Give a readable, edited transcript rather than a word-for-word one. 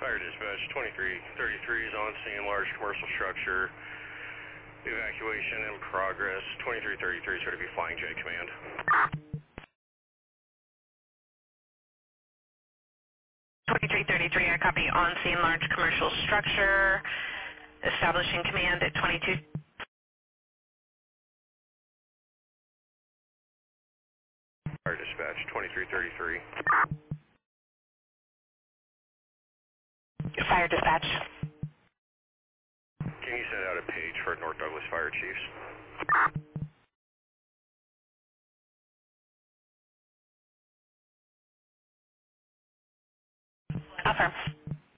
Fire dispatch 2333 is on scene, large commercial structure. Evacuation in progress. 2333 is going to be Flying J command. 2333, I copy. On scene, large commercial structure. Establishing command at 22. Fire dispatch 2333. Fire dispatch. Can you send out a page for North Douglas Fire Chiefs? Affirm.